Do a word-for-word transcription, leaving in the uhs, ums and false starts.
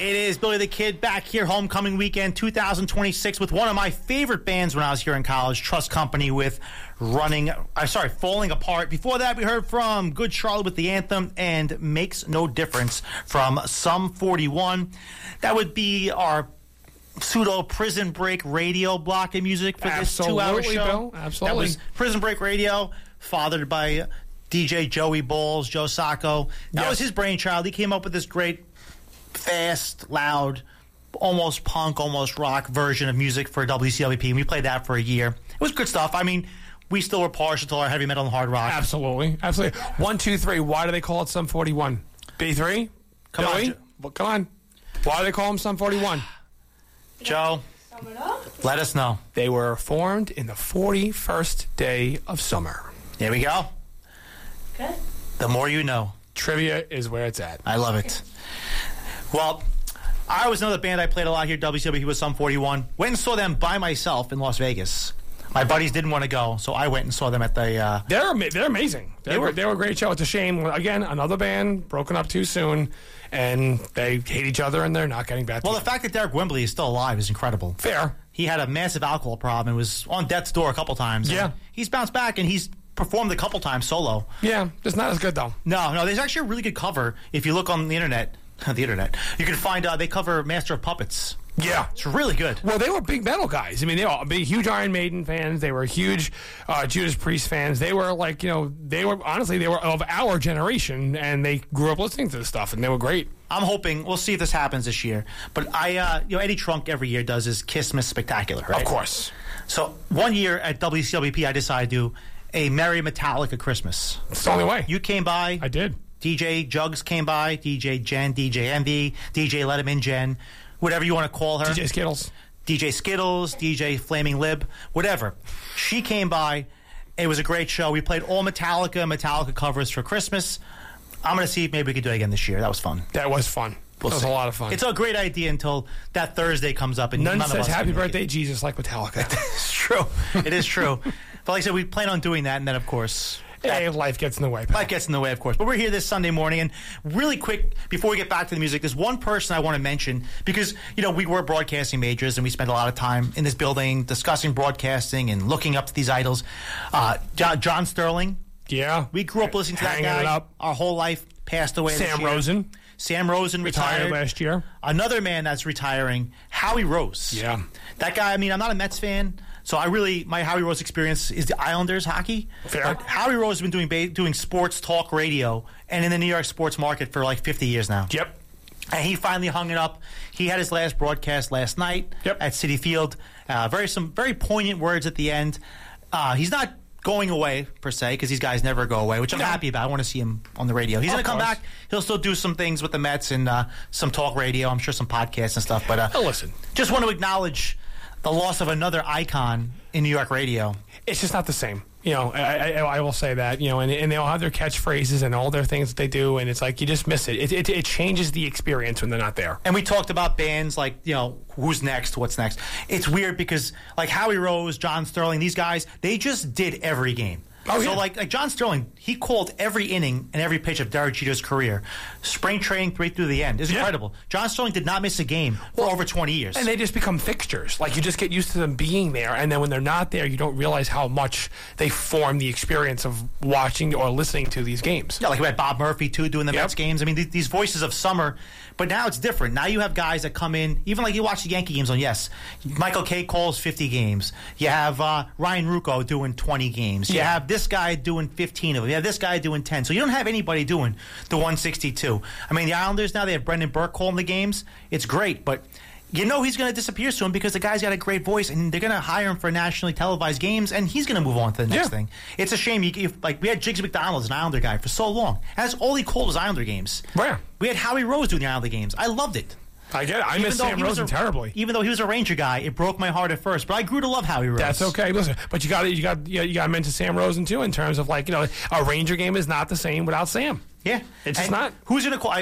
It is Billy the Kid back here, homecoming weekend two thousand twenty-six, with one of my favorite bands when I was here in college, Trust Company, with Running, I'm sorry, Falling Apart. Before that, we heard from Good Charlotte with the anthem and Makes No Difference from Sum forty-one. That would be our pseudo Prison Break radio block of music for this two-hour show. Bill. Absolutely. That was Prison Break Radio, fathered by D J Joey Balls, Joe Sacco. That yes. was his brainchild. He came up with this great, fast, loud, almost punk, almost rock version of music for W C W P, and we played that for a year. It was good stuff. I mean, we still were partial to our heavy metal and hard rock. Absolutely. Absolutely. One, two, three. Why do they call it Sum forty-one? B three? Come Billy? on. Well, come on. Why do they call them Sum forty-one? Joe, let us know. They were formed in the forty-first day of summer. There we go. Good. The more you know. Trivia is where it's at. I love it. Well, I always know the band I played a lot here, W C W P, was Sum forty-one. Went and saw them by myself in Las Vegas. My buddies didn't want to go, so I went and saw them at the... Uh, they're ama- they're amazing. They, They were were- they were a great show. It's a shame. Again, another band broken up too soon, and they hate each other, and they're not getting back well, the together. fact that Derek Wembley is still alive is incredible. Fair. He had a massive alcohol problem and was on death's door a couple times. Yeah. And he's bounced back, and he's performed a couple times solo. Yeah, it's not as good, though. No, no, there's actually a really good cover. If you look on the internet, the internet, you can find, uh, they cover Master of Puppets. Yeah. It's really good. Well, they were big metal guys. I mean, they were big, huge Iron Maiden fans. They were huge uh, Judas Priest fans. They were like, you know, they were, honestly, they were of our generation, and they grew up listening to this stuff, and they were great. I'm hoping, we'll see if this happens this year. But I, uh, you know, Eddie Trunk every year does his Kissmas Spectacular, right? Of course. So one year at W C W P, I decided to do a Merry Metallica Christmas. It's the only way. You came by. I did. D J Jugs came by. D J Jen, D J Envy, D J Letterman Jen, whatever you want to call her. D J Skittles. D J Skittles, D J Flaming Lib, whatever. She came by. It was a great show. We played all Metallica, Metallica covers for Christmas. I'm going to see if maybe we could do it again this year. That was fun. That was fun. We'll that was see. a lot of fun. It's a great idea until that Thursday comes up and None, none, of says us happy can make birthday, it. Jesus, like Metallica. It's true. It is true. But like I said, we plan on doing that, and then, of course... Hey, life gets in the way, pal. Life gets in the way, of course. But we're here this Sunday morning, and really quick, before we get back to the music, there's one person I want to mention, because, you know, we were broadcasting majors, and we spent a lot of time in this building discussing broadcasting and looking up to these idols. Uh, John, John Sterling. Yeah. We grew up listening to that Hanging guy. it up. Our whole life, passed away this Sam year. Rosen. Sam Rosen retired. Retired last year. Another man that's retiring, Howie Rose. Yeah. That guy, I mean, I'm not a Mets fan, so I really, my Howie Rose experience is the Islanders hockey. Fair. But Howie Rose has been doing ba- doing sports talk radio and in the New York sports market for like fifty years now. Yep. And he finally hung it up. He had his last broadcast last night Yep. at Citi Field. Uh, very some very poignant words at the end. Uh, he's not going away per se, because these guys never go away, which I'm No. happy about. I want to see him on the radio. He's Of going to come course. back. He'll still do some things with the Mets and uh, some talk radio. I'm sure some podcasts and stuff. But uh, Oh, listen. just want to acknowledge the loss of another icon in New York radio. It's just not the same. You know, I, I, I will say that, you know, and, and they all have their catchphrases and all their things that they do, and it's like you just miss it. It, it. it changes the experience when they're not there. And we talked about bands like, you know, who's next, what's next. It's weird because, like, Howie Rose, John Sterling, these guys, they just did every game. Oh, so, yeah. like, like John Sterling, he called every inning and every pitch of Derek Jeter's career. Spring training right through the end. It's Yeah. incredible. John Sterling did not miss a game for over twenty years. And they just become fixtures. Like, you just get used to them being there, and then when they're not there, you don't realize how much they form the experience of watching or listening to these games. Yeah, like we had Bob Murphy, too, doing the Yep. Mets games. I mean, th- these voices of summer. But now it's different. Now you have guys that come in, even like you watch the Yankee games on Yes. Michael Kay calls fifty games. You have uh, Ryan Rucco doing twenty games. You Yeah. have this guy doing fifteen of them. You have this guy doing ten. So you don't have anybody doing the one sixty-two. I mean, the Islanders now, they have Brendan Burke calling the games. It's great, but you know he's going to disappear soon because the guy's got a great voice, and they're going to hire him for nationally televised games, and he's going to move on to the next Yeah. thing. It's a shame. You, if, like we had Jigsy McDonald as an Islander guy for so long. And that's all he called was Islander games. Where? We had Howie Rose doing the Islander games. I loved it. I get it. I Even miss though Sam he was Rosen a- terribly. Even though he was a Ranger guy, it broke my heart at first. But I grew to love Howie Rose. That's okay. Listen, but you got you got you got you got to mention Sam Rosen too in terms of like you know a Ranger game is not the same without Sam. Yeah, It's just And not. Who's going to call? I,